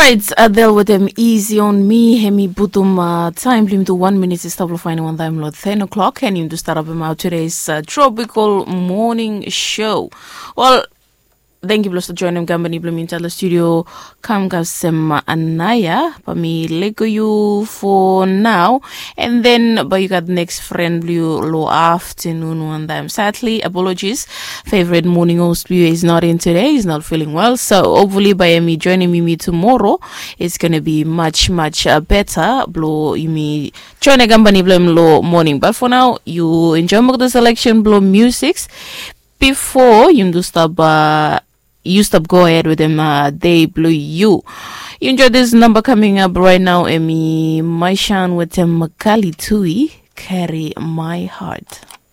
right, Adele with them easy on me. Hemi butum time lim to 1 minute is stable fine one time lot 10 o'clock. And you to start up about today's tropical morning show. Well, thank you for joining Gambani Bloom in the studio. Kam kasem anaya pami lego you for now, and then but you got next friend blue low afternoon one time. Sadly, apologies. Favorite morning host blue is not in today. He's not feeling well, so hopefully by me joining me tomorrow, it's gonna be much better. Blow me join Gambani Bloom low morning. But for now, you enjoy the selection blow musics before you do stop. You stop, go ahead with them. They blew you. You enjoy this number coming up right now. Emi Maishan with them Makali Tui, Carry My Heart.